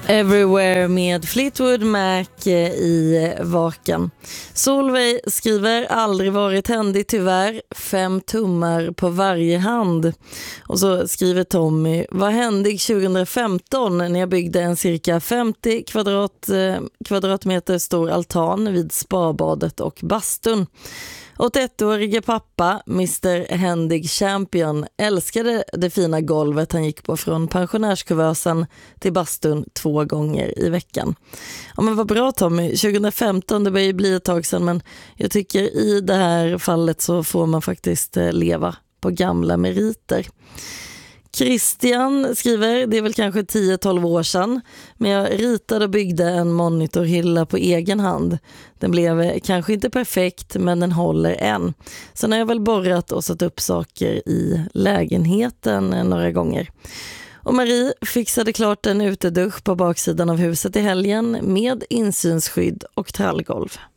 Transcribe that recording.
Everywhere med Fleetwood Mac i Vaken. Solveig skriver aldrig varit händig tyvärr, 5 tummar på varje hand. Och så skriver Tommy, var händig 2015 när jag byggde en cirka 50 kvadratmeter stor altan vid spabadet och bastun. 81-årige pappa, Mr. Händig Champion, älskade det fina golvet han gick på från pensionärskuvösen till bastun 2 gånger i veckan. Ja, men vad bra Tommy, 2015, det börjar ju bli ett tag sedan, men jag tycker i det här fallet så får man faktiskt leva på gamla meriter. Christian skriver, det är väl kanske 10-12 år sedan, men jag ritade och byggde en monitorhylla på egen hand. Den blev kanske inte perfekt, men den håller än. Sen har jag väl borrat och satt upp saker i lägenheten några gånger. Och Marie fixade klart en utedusch på baksidan av huset i helgen med insynsskydd och trallgolv.